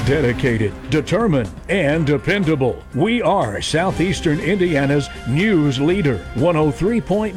Dedicated, determined, and dependable. We are Southeastern Indiana's news leader. 103.9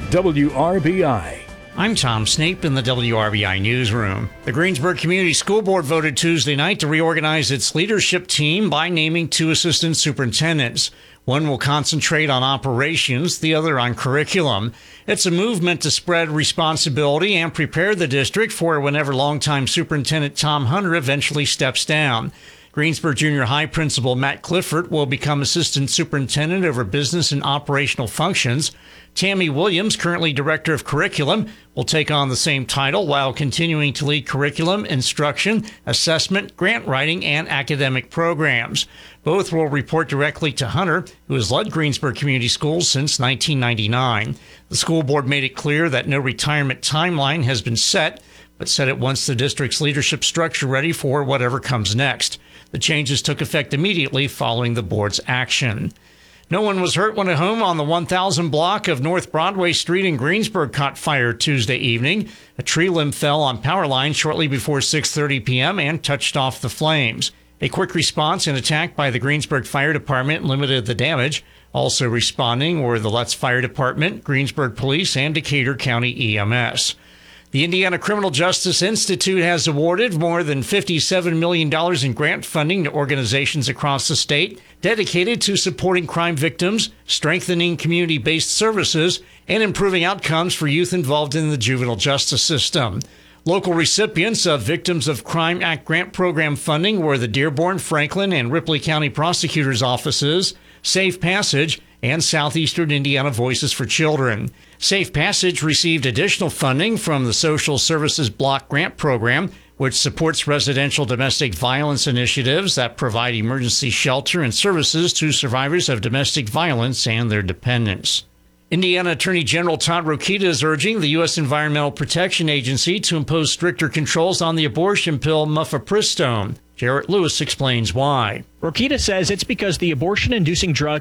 WRBI. I'm Tom Snape in the WRBI newsroom. The Greensburg Community School Board voted Tuesday night to reorganize its leadership team by naming 2 assistant superintendents. One will concentrate on operations, the other on curriculum. It's a movement to spread responsibility and prepare the district for whenever longtime Superintendent Tom Hunter eventually steps down. Greensburg Junior High Principal Matt Clifford will become Assistant Superintendent over Business and Operational Functions. Tammy Williams, currently Director of Curriculum, will take on the same title while continuing to lead curriculum, instruction, assessment, grant writing, and academic programs. Both will report directly to Hunter, who has led Greensburg Community Schools since 1999. The school board made it clear that no retirement timeline has been set, but said it wants the district's leadership structure ready for whatever comes next. The changes took effect immediately following the board's action. No one was hurt when a home on the 1000 block of North Broadway Street in Greensburg caught fire Tuesday evening. A tree limb fell on power lines shortly before 6:30 p.m. and touched off the flames. A quick response and attack by the Greensburg Fire Department limited the damage. Also responding were the Lutz Fire Department, Greensburg Police, and Decatur County EMS. The Indiana Criminal Justice Institute has awarded more than $57 million in grant funding to organizations across the state dedicated to supporting crime victims, strengthening community-based services, and improving outcomes for youth involved in the juvenile justice system. Local recipients of Victims of Crime Act grant program funding were the Dearborn, Franklin, and Ripley County Prosecutors' offices, Safe Passage, and Southeastern Indiana Voices for Children. Safe Passage received additional funding from the Social Services Block Grant Program, which supports residential domestic violence initiatives that provide emergency shelter and services to survivors of domestic violence and their dependents. Indiana Attorney General Todd Rokita is urging the U.S. Environmental Protection Agency to impose stricter controls on the abortion pill mifepristone. Jarrett Lewis explains why. Rokita says it's because the abortion-inducing drug